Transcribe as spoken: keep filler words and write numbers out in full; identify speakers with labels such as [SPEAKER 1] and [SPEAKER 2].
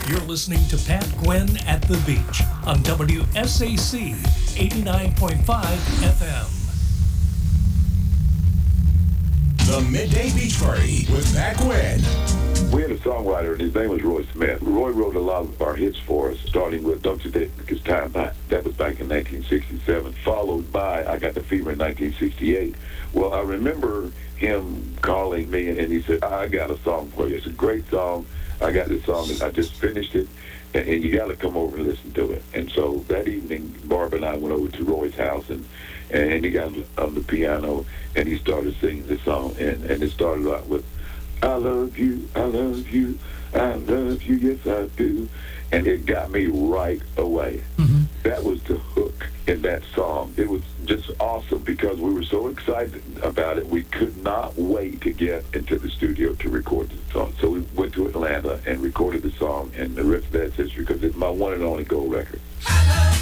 [SPEAKER 1] You're listening to Pat Gwynn at the Beach on W S A C eighty-nine point five F M.
[SPEAKER 2] The Midday Beach Party with Pat Gwynn.
[SPEAKER 3] We had a songwriter, and his name was Roy Smith. Roy wrote a lot of our hits for us, starting with Don't You Think It's Time Back. That was back in nineteen sixty-seven, followed by I Got the Fever in nineteen sixty-eight. Well, I remember him calling me, and he said, I got a song for you. It's a great song. I got this song, and I just finished it, and, and you got to come over and listen to it. And so that evening, Barb and I went over to Roy's house, and and he got on the piano, and he started singing the song, and, and it started out with, I love you, I love you, I love you, yes I do. And it got me right away. Mm-hmm. That was the hook in that song. It was just awesome because we were so excited about it. We could not wait to get into the studio to record the song. So we went to Atlanta and recorded the song, and the rest of that's history because it's my one and only gold record.